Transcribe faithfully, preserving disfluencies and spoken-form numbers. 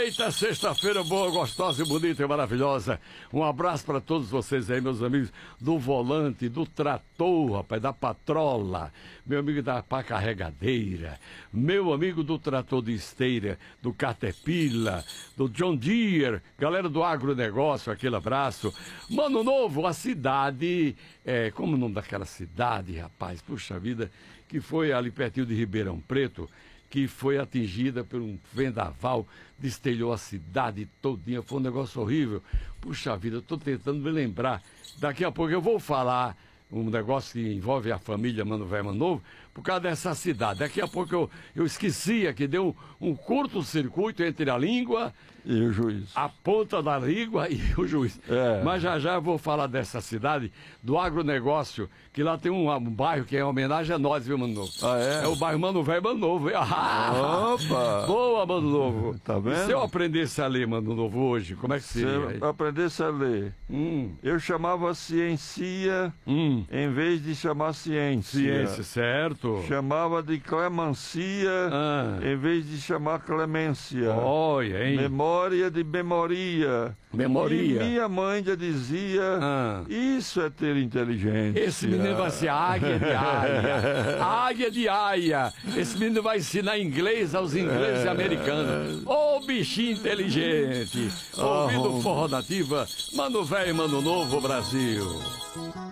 Eita, sexta-feira boa, gostosa e bonita e maravilhosa. Um abraço para todos vocês aí, meus amigos do volante, do trator, rapaz, da patrola, meu amigo da pá carregadeira, meu amigo do trator de esteira, do Caterpillar, do John Deere, galera do agronegócio, aquele abraço. Mano Novo, a cidade, é, como o nome daquela cidade, rapaz, puxa vida, que foi ali pertinho de Ribeirão Preto, que foi atingida por um vendaval, destelhou a cidade todinha, foi um negócio horrível. Puxa vida, eu estou tentando me lembrar. Daqui a pouco eu vou falar um negócio que envolve a família Mano Velho Mano Novo, por causa dessa cidade. Daqui a pouco eu, eu esquecia que deu um, um curto-circuito entre a língua e o juiz. A ponta da língua e o juiz. É. Mas já já eu vou falar dessa cidade, do agronegócio, que lá tem um, um bairro que é homenagem a nós, viu, Mano Novo? Ah, é? É o bairro Mano Velho Mano Novo. Ah, opa! Boa, Mano Novo. Tá vendo? E se eu aprendesse a ler, Mano Novo, hoje, como é que seria? Se eu aprendesse a ler, hum. eu chamava ciência hum. em vez de chamar ciência. Ciência, certo. Chamava de clemancia ah. em vez de chamar clemência. Olha, hein? Memória de memoria. Memoria. E minha mãe já dizia, ah. isso é ter inteligência. Esse menino vai ser águia de aia. Águia de aia. Esse menino vai ensinar inglês aos ingleses é. americanos. Ô, oh, bichinho inteligente. Ouvindo oh, Forró Nativa, Mano Velho, Mano Novo, Brasil.